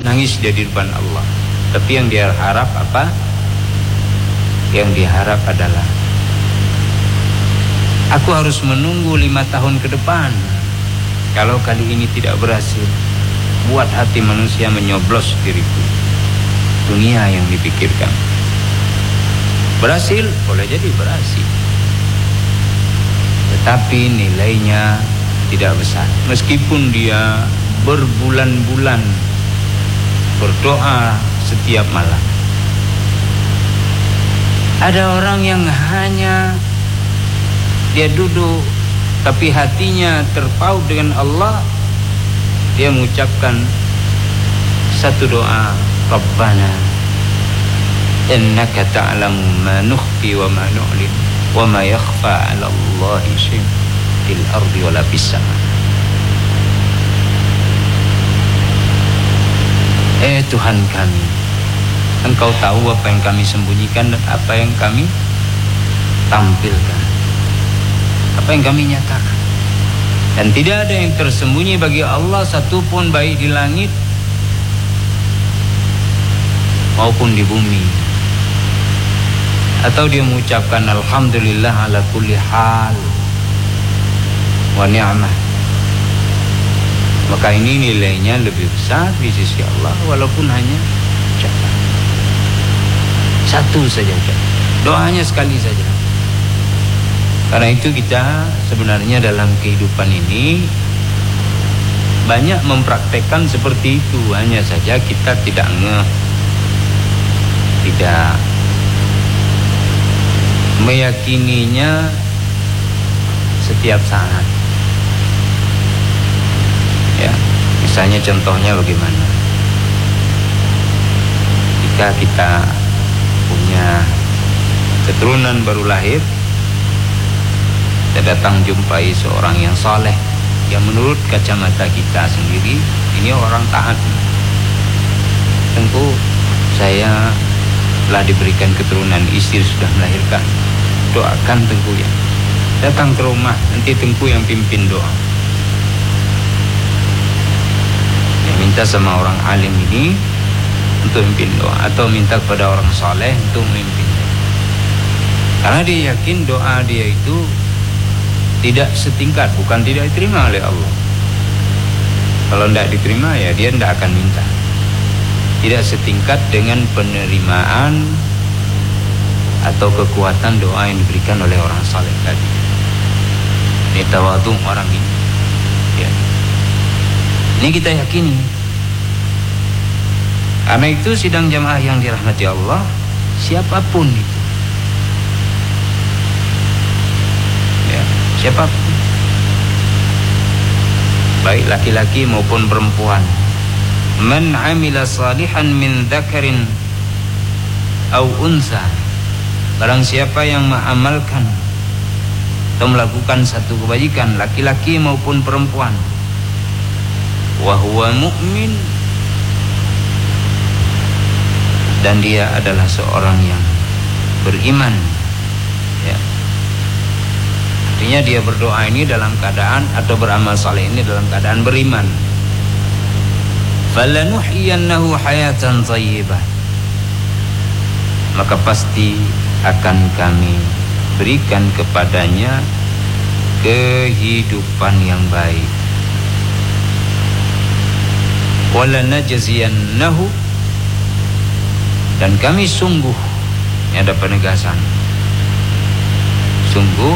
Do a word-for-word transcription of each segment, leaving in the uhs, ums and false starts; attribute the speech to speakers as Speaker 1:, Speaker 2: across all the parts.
Speaker 1: nangis dia di depan Allah. Tapi yang dia harap apa? Yang dia harap adalah, aku harus menunggu lima tahun ke depan. Kalau kali ini tidak berhasil, buat hati manusia menyoblos diriku. Dunia yang dipikirkan. Berhasil, boleh jadi berhasil, tetapi nilainya tidak besar. Meskipun dia berbulan-bulan berdoa setiap malam. Ada orang yang hanya dia duduk, tapi hatinya terpaut dengan Allah. Dia mengucapkan satu doa, Rabbana innaka ta'lamu ma nukhfi wa ma nu'lin wa ma yakhfa 'ala Allahi syai'un fil ardi wala fis sama. Eh Tuhan kami, Engkau tahu apa yang kami sembunyikan dan apa yang kami tampilkan, apa yang kami nyatakan. Dan tidak ada yang tersembunyi bagi Allah satupun, baik di langit maupun di bumi. Atau dia mengucapkan alhamdulillah ala kulli hal wa ni'mah, maka ini nilainya lebih besar di sisi Allah, walaupun hanya ucapan satu saja, doanya sekali saja. Karena itu kita sebenarnya dalam kehidupan ini banyak mempraktekkan seperti itu, hanya saja kita tidak nge tidak meyakininya setiap saat. Ya, misalnya contohnya bagaimana? Jika kita punya keturunan baru lahir, kita datang jumpai seorang yang saleh, yang menurut kacamata kita sendiri ini orang taat. Tentu saya telah diberikan keturunan, istri sudah melahirkan, doakan Tengku ya. Datang ke rumah, nanti Tengku yang pimpin doa. Ya, minta sama orang alim ini untuk memimpin doa, atau minta kepada orang saleh untuk memimpin doa. Karena dia yakin doa dia itu tidak setingkat, bukan tidak diterima oleh Allah. Kalau tidak diterima ya dia tidak akan minta. Tidak setingkat dengan penerimaan atau kekuatan doa yang diberikan oleh orang saleh tadi. Ini tawadhu orang ini. Ya. Ini kita yakini. Karena itu sidang jamaah yang dirahmati Allah, siapapun itu, ya, siapapun, baik laki-laki maupun perempuan, man amila salihan min dzakarin au unsa, barang siapa yang mengamalkan atau melakukan satu kebajikan, laki-laki maupun perempuan, wa huwa mu'min, dan dia adalah seorang yang beriman, ya. Artinya dia berdoa ini dalam keadaan, atau beramal saleh ini dalam keadaan beriman. Falanuhyiyannahu hayatan thayyibah, maka pasti akan kami berikan kepadanya kehidupan yang baik. Walanajziyannahu, dan kami sungguh, ini ada penegasan, sungguh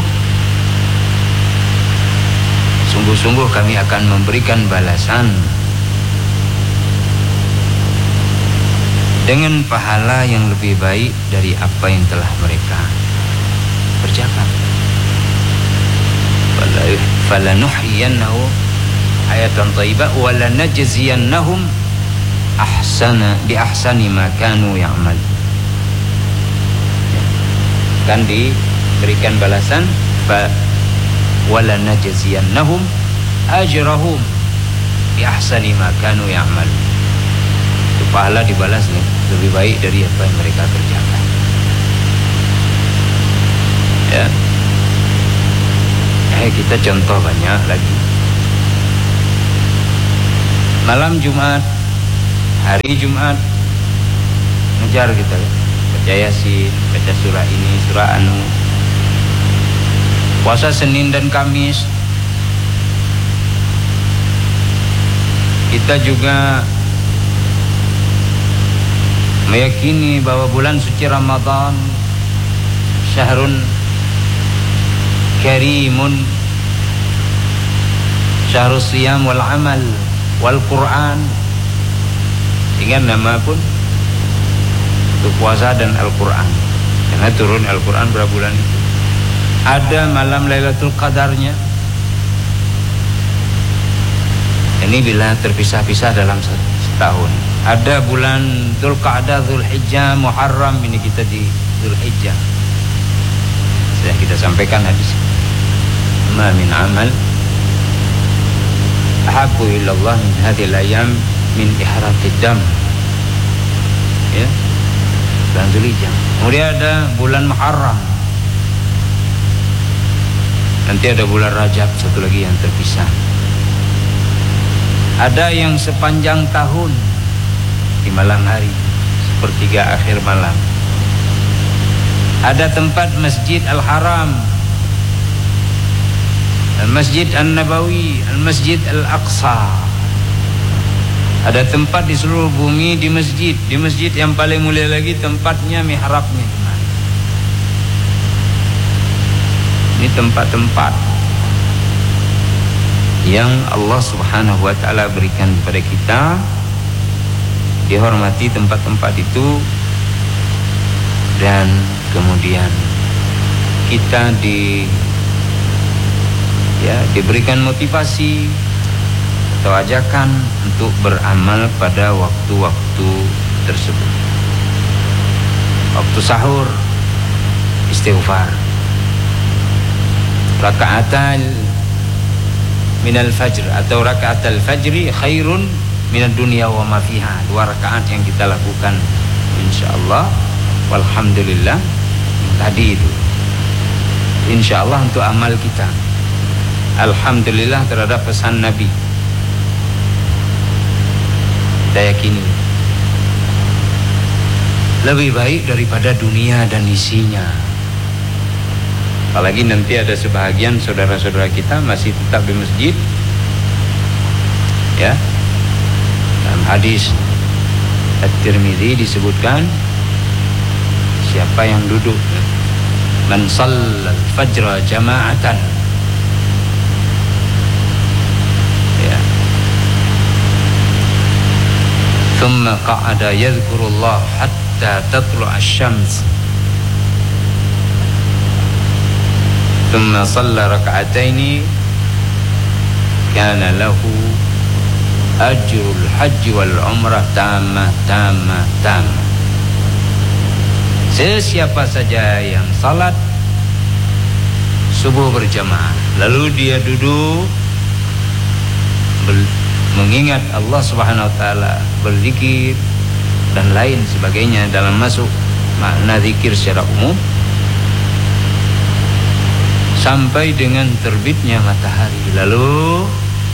Speaker 1: sungguh-sungguh kami akan memberikan balasan dengan pahala yang lebih baik dari apa yang telah mereka kerjakan. Falanuhyiyannahu hayatan thayyibah wa lanajziyannahum ahsana bi ahsani ma kanu ya'mal, kan diberikan balasan fa wala najziyannahum ajrahum bi ahsani ma kanu ya'mal, itu pahala dibalas nih, lebih baik dari apa yang mereka kerjakan, ya. Eh kita contoh banyak lagi. Malam Jumat hari Jumat ngejar kita ya, baca Yasin, baca surah ini, surah anu. Puasa Senin dan Kamis kita juga meyakini bahwa bulan suci Ramadan syahrun karimun, syahrus siyam wal amal wal Quran. Ingat nama pun untuk puasa dan Al-Quran, karena turun Al-Quran berapa bulan itu. Ada malam Lailatul Qadarnya. Ini bila terpisah-pisah dalam setahun. Ada bulan Dzulqa'dah, Dzulhijjah, Muharram, ini kita di Dzulhijjah. Sudah kita sampaikan hadis. Ma min amal ahabbu ilallah min hadhil ayyam min ihraqid dam. Ya. Bulan Dzulhijjah. Kemudian ada bulan Muharram. Nanti ada bulan Rajab, satu lagi yang terpisah. Ada yang sepanjang tahun di malam hari, sepertiga akhir malam. Ada tempat Masjid Al-Haram, Al-Masjid An-Nabawi, Al-Masjid Al-Aqsa. Ada tempat di seluruh bumi di masjid, di masjid yang paling mulia lagi tempatnya mihrabnya. Ini tempat-tempat yang Allah Subhanahu wa taala berikan kepada kita, dihormati tempat-tempat itu, dan kemudian kita di ya diberikan motivasi atau ajakan untuk beramal pada waktu-waktu tersebut. Waktu sahur istighfar, raka'atal minal fajr atau raka'atal fajri khairun minad dunya wa ma fiha. Dua rakaat yang kita lakukan insyaallah walhamdulillah tadi itu, insyaallah untuk amal kita. Alhamdulillah terhadap pesan Nabi. Kita yakini lebih baik daripada dunia dan isinya. Apalagi nanti ada sebahagian saudara-saudara kita masih tetap di masjid. Ya. Dalam hadis At-Tirmidzi disebutkan, siapa yang duduk man shallal fajra jama'atan, ya, thumma qa'ada yadhkurullah hatta tatlu'a asy-syams, thumma shalla rak'ataini kana lahu ajrul haji wal umrah tamah tamah tamah. Sesiapa saja yang salat subuh berjamaah lalu dia duduk mengingat Allah Subhanahu wa taala, berzikir dan lain sebagainya dalam masuk makna zikir secara umum, sampai dengan terbitnya matahari, lalu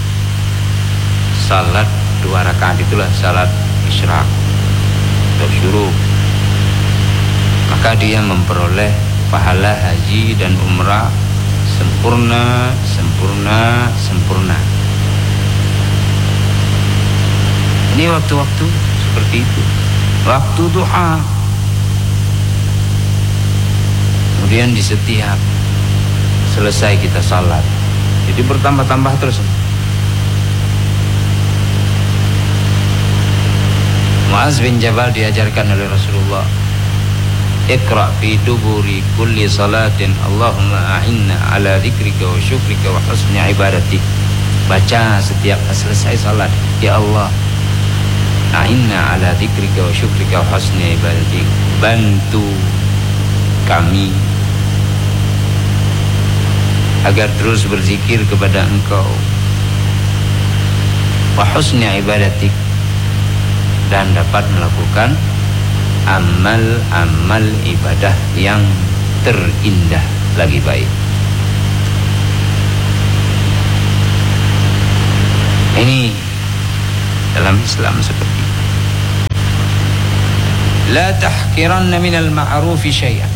Speaker 1: salat dua rakaat, itulah salat isyraq atau syuruk, maka dia memperoleh pahala haji dan umrah sempurna, sempurna, sempurna. Ini waktu-waktu seperti itu, waktu duha. Kemudian di setiap selesai kita salat, jadi bertambah-tambah terus. Muaz bin Jabal diajarkan oleh Rasulullah, Iqra fi duburi kulli salatin Allahumma a'inna ala dzikrika wa syukrika wa husni ibadatik. Baca setiap selesai salat, ya Allah, a'inna ala dzikrika wa syukrika wa husni ibadatik, bantu kami agar terus berzikir kepada Engkau, wa husni ibadatik, dan dapat melakukan amal-amal ibadah yang terindah lagi baik. Ini dalam Islam seperti itu. La tahqiranna minal ma'rufi syai'an.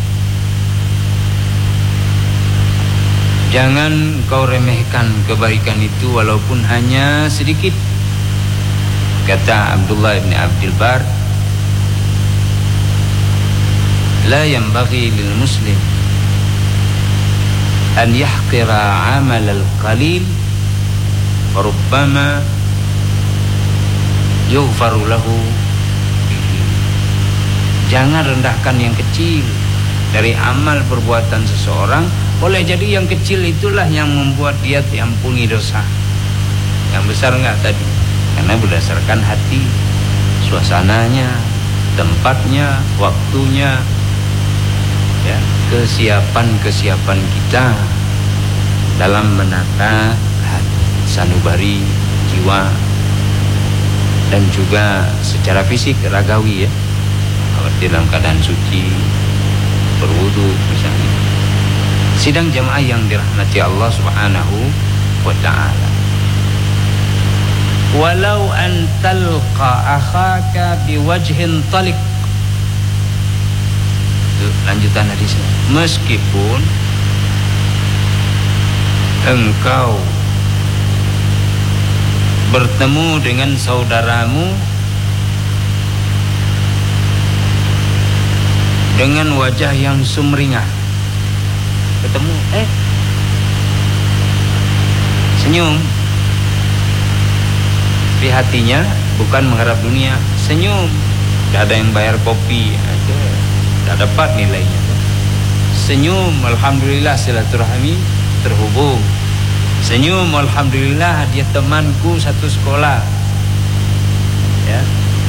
Speaker 1: Jangan kau remehkan kebaikan itu walaupun hanya sedikit. Kata Abdullah bin Abdul Bar, la yanbaghi lil muslim an yahqira amal al-qalil rubbama yughfaru lahu. Jangan rendahkan yang kecil dari amal perbuatan seseorang. Boleh jadi yang kecil itulah yang membuat dia diampuni dosa. Yang besar enggak tadi, karena berdasarkan hati, suasananya, tempatnya, waktunya, ya, kesiapan-kesiapan kita dalam menata sanubari jiwa dan juga secara fisik ragawi, ya, seperti dalam keadaan suci, berwudu misalnya. Sidang jamaah yang dirahmati Allah Subhanahu wa ta'ala. Walau an talqa akhaka biwajhin taliq. Itu lanjutan hadisnya. Meskipun engkau bertemu dengan saudaramu dengan wajah yang sumringah, ketemu eh senyum, tapi hatinya bukan mengharap dunia, senyum, tidak ada yang bayar kopi aja, tidak dapat nilainya. Senyum, alhamdulillah silaturahmi terhubung. Senyum, alhamdulillah dia temanku satu sekolah, ya.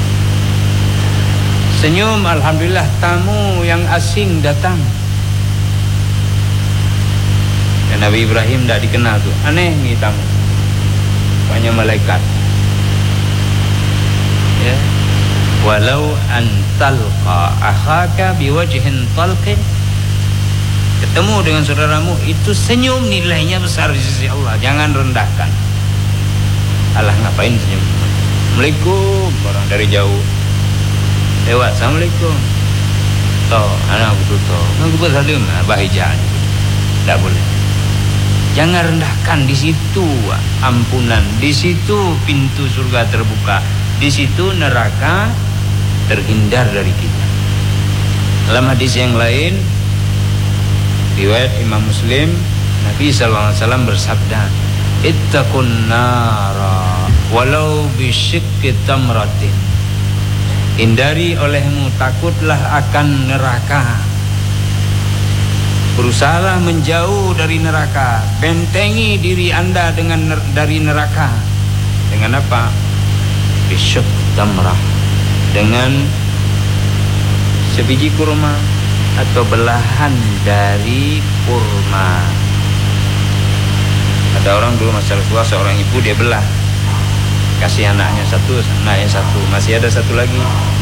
Speaker 1: Senyum, alhamdulillah tamu yang asing datang. Ya, Nabi Ibrahim tidak dikenal tuh, aneh nih tamu, banyak malaikat. Ya. Walau antalqa akhaka biwajhin talqin, ketemu dengan saudaramu itu senyum, nilainya besar di sisi Allah. Jangan rendahkan. Allah ngapain senyum? Assalamualaikum, orang dari jauh lewat, assalamualaikum. Toh, anak aku tuh, aku bersalim, bahagia. Tidak boleh. Jangan rendahkan. Di situ ampunan, di situ pintu surga terbuka, di situ neraka terhindar dari kita. Dalam hadis yang lain, riwayat Imam Muslim, Nabi sallallahu alaihi wasallam bersabda, ittaqun nara walau bisyikki tamratin. Hindari olehmu, takutlah akan neraka. Berusahalah menjauh dari neraka. Bentengi diri anda dengan dari neraka. Dengan apa? Bisyuk tamrah, dengan sebiji kurma atau belahan dari kurma. Ada orang dulu masa tua, seorang ibu dia belah, kasih anaknya satu, anaknya satu, masih ada satu lagi.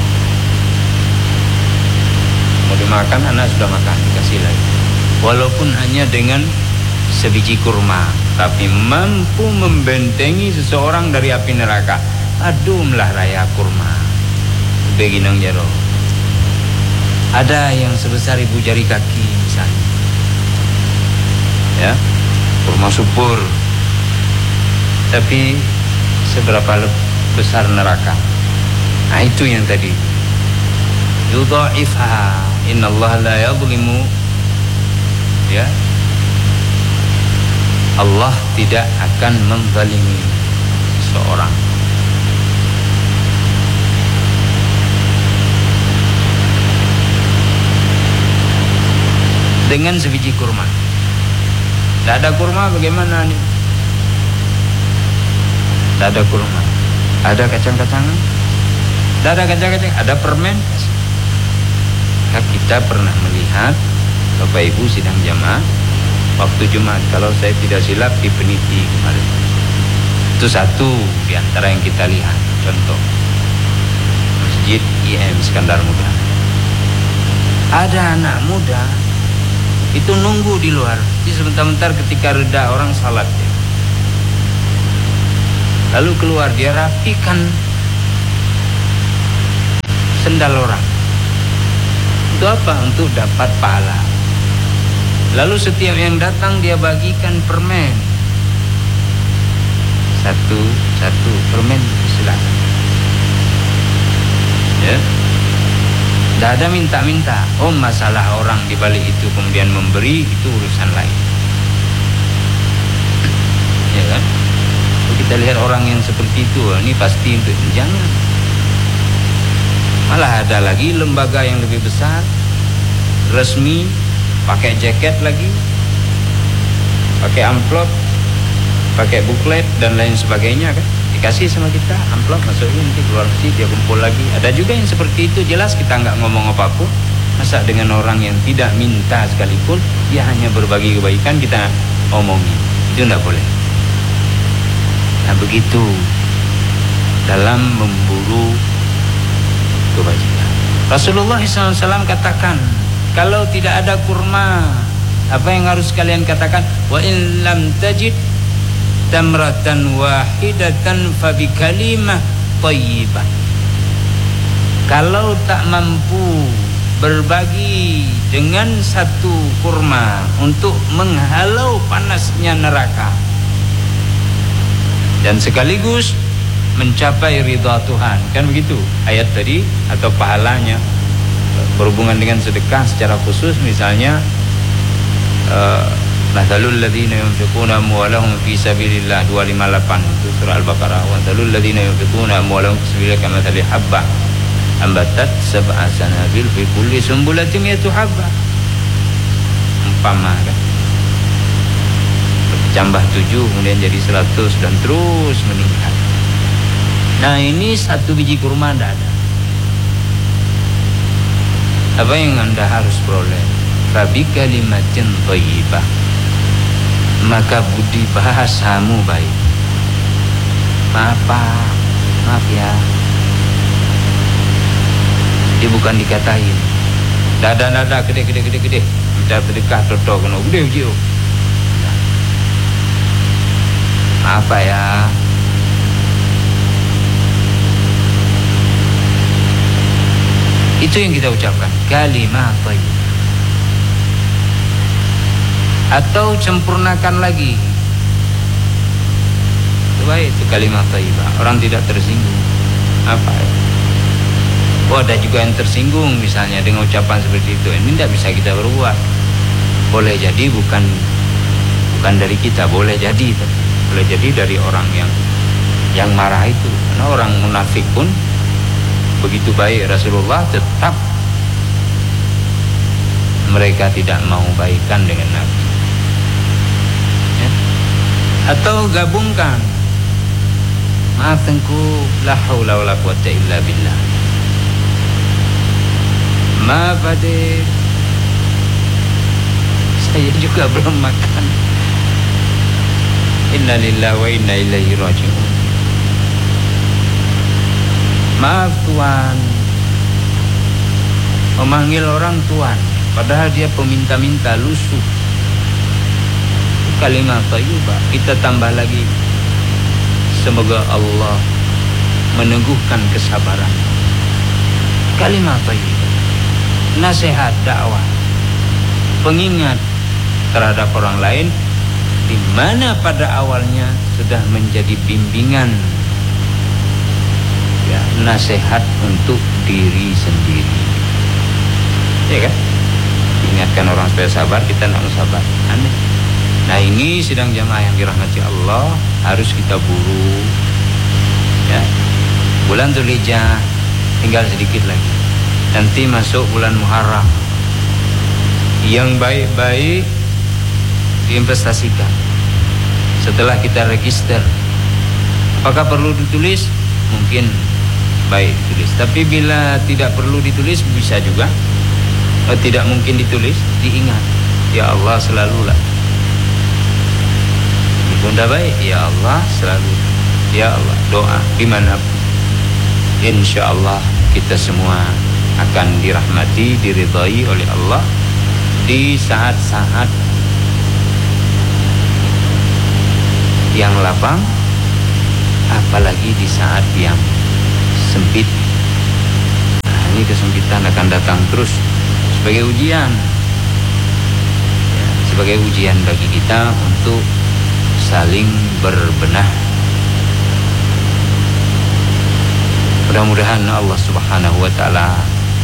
Speaker 1: Mau dimakan, anak sudah makan, dikasih lagi. Walaupun hanya dengan sebiji kurma, tapi mampu membentengi seseorang dari api neraka. Adumlah raya kurma, beginang jaro. Ada yang sebesar ibu jari kaki misalnya, ya, kurma subur, tapi seberapa besar neraka. Nah itu yang tadi, yudha'ifha, innallaha la yadhlimu, ya, Allah tidak akan menzalimi seorang. Dengan sebiji kurma. Tidak ada kurma bagaimana nih? Tidak ada kurma. Ada kacang-kacangan? Tidak ada kacang-kacang. Ada permen? Nah, kita pernah melihat Bapak Ibu sidang jamaah waktu Jumat, kalau saya tidak silap di Peniti kemarin. Itu satu di antara yang kita lihat. Contoh Masjid I M Iskandar Muda. Ada anak muda itu nunggu di luar. Jadi sebentar-bentar ketika reda orang salat ya. Lalu keluar, dia rapikan sendal orang. Untuk apa? Untuk dapat pahala. Lalu setiap yang datang dia bagikan permen. Satu, satu permen, silakan. Ya. Tidak ada minta-minta. Oh, masalah orang di balik itu kemudian memberi, itu urusan lain. Ya kan? Kalau kita lihat orang yang seperti itu, ini pasti untuk jangan. Malah ada lagi lembaga yang lebih besar, resmi, pakai jaket lagi, pakai amplop, pakai buklet dan lain sebagainya kan, dikasih sama kita amplop, masukin nanti keluar sih dia kumpul lagi. Ada juga yang seperti itu, jelas kita nggak ngomong apapun. Masa dengan orang yang tidak minta sekalipun dia hanya berbagi kebaikan kita omongin, itu nggak boleh. Nah begitu dalam memburu kebajikan. Rasulullah shallallahu alaihi wasallam katakan, kalau tidak ada kurma, apa yang harus kalian katakan? Wa in lam tajid tamratan wahidatan fabi kalimah thayyibah. Kalau tak mampu berbagi dengan satu kurma untuk menghalau panasnya neraka dan sekaligus mencapai ridha Tuhan, kan begitu ayat tadi, atau pahalanya berhubungan dengan sedekah secara khusus. Misalnya mathalul ladzina yunfiquna amwalahum fi sabilillah dua ratus lima puluh delapan itu surah Al-Baqarah. Wa mathalul ladzina yunfiquna amwalahum fi sabilillah kamathali habbah ambatat sab'a sanabil fi kulli sumbulatin mi'atu habbah. Umpama kan bertambah tujuh kemudian jadi seratus dan terus meningkat. Nah ini satu biji kurma tidak ada. Apa yang anda harus peroleh? Fabi kalimatin thayyibah, maka budi bahasamu baik. Maaf Pak, maaf ya. Dia bukan dikatain. Dada dada gede gede gede gede. Minta sedekah toto kena gede uji. Maaf Pak ya. Itu yang kita ucapkan, kalimat thayyibah. Atau sempurnakan lagi. Coba itu kalimat thayyibah, orang tidak tersinggung. Apa ya? Oh ada juga yang tersinggung misalnya dengan ucapan seperti itu. Ini tidak bisa kita berbuat. Boleh jadi bukan bukan dari kita, boleh jadi boleh jadi dari orang yang yang marah itu. Karena orang munafik pun begitu baik Rasulullah, tetap mereka tidak mau baikan dengan Nabi. Ya? Atau gabungkan, maaf Tengku, la haula wala quwwata illa billah. Maaf adik, saya juga belum makan. Inna lillahi wa inna ilaihi raji'un. Maaf Tuan. Memanggil orang Tuan padahal dia peminta-minta, lusuh. Kalimat thayyibah. Kita tambah lagi, semoga Allah meneguhkan kesabaran. Kalimat thayyibah, nasihat, dakwah, pengingat terhadap orang lain, di mana pada awalnya sudah menjadi bimbingan, ya, nasihat untuk diri sendiri. Ya kan? Ingatkan orang supaya sabar, kita tidak mau sabar. Aneh. Nah ini sidang jamaah yang dirahmati Allah, harus kita buru. Ya. Bulan Dzulhijjah tinggal sedikit lagi. Nanti masuk bulan Muharram. Yang baik-baik diinvestasikan. Setelah kita register, apakah perlu ditulis? Mungkin baik ditulis. Tapi bila tidak perlu ditulis, bisa juga. Oh, tidak mungkin ditulis, diingat. Ya Allah selalulah. Bunda baik, ya Allah selalu. Ya Allah, doa dimanapun. Insya Allah kita semua akan dirahmati, diridhai oleh Allah di saat-saat yang lapang, apalagi di saat yang sempit. Nah, ini kesempitan akan datang terus. sebagai ujian, ya, sebagai ujian bagi kita untuk saling berbenah. Mudah-mudahan Allah Subhanahu wa taala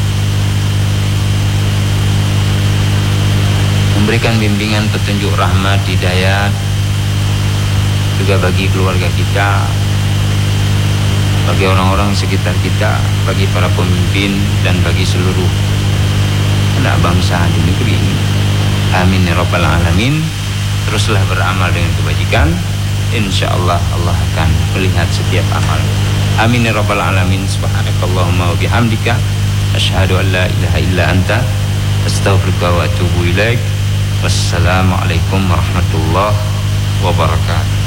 Speaker 1: memberikan bimbingan, petunjuk, rahmat, hidayah juga bagi keluarga kita, bagi orang-orang sekitar kita, bagi para pemimpin dan bagi seluruh anak bangsa di negeri ini. Amin ya rabbal alamin. Teruslah beramal dengan kebajikan, insyaallah Allah akan melihat setiap amal. Amin ya rabbal alamin. Subhanakallahumma wa bihamdika asyhadu an la ilaha illa anta astaghfiruka wa atubu ilaik. Wassalamualaikum warahmatullahi wabarakatuh.